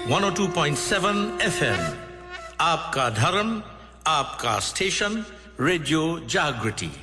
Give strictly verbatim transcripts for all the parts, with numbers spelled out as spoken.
one oh two point seven F M. आपका धर्म, आपका station, Radio Jagriti.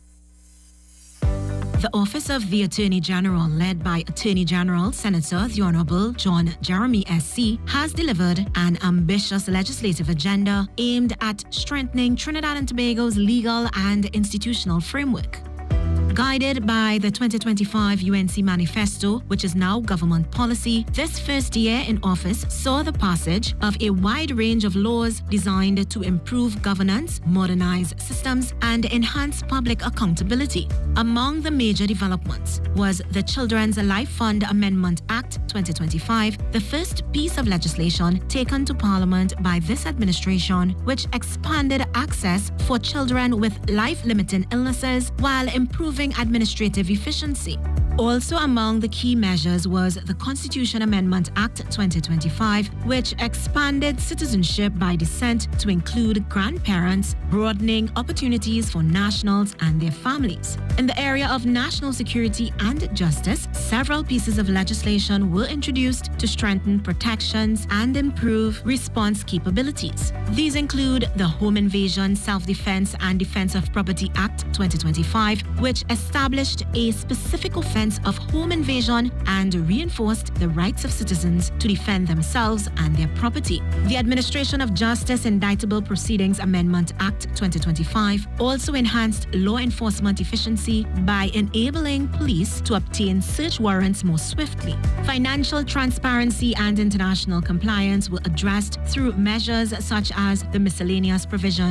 The Office of the Attorney General, led by Attorney General Senator the Honorable John Jeremy S C, has delivered an ambitious legislative agenda aimed at strengthening Trinidad and Tobago's legal and institutional framework. Guided by the twenty twenty-five U N C Manifesto, which is now government policy, this first year in office saw the passage of a wide range of laws designed to improve governance, modernize systems, and enhance public accountability. Among the major developments was the Children's Life Fund Amendment Act twenty twenty-five, the first piece of legislation taken to Parliament by this administration, which expanded access for children with life-limiting illnesses while improving administrative efficiency. Also among the key measures was the Constitution Amendment Act twenty twenty-five, which expanded citizenship by descent to include grandparents, broadening opportunities for nationals and their families. In the area of national security and justice, several pieces of legislation were introduced to strengthen protections and improve response capabilities. These include the Home Invasion, Self-Defense and Defense of Property Act twenty twenty-five, which established a specific offense of home invasion and reinforced the rights of citizens to defend themselves and their property. The Administration of Justice Indictable Proceedings Amendment Act twenty twenty-five also enhanced law enforcement efficiency by enabling police to obtain search warrants more swiftly. Financial transparency and international compliance were addressed through measures such as the miscellaneous provision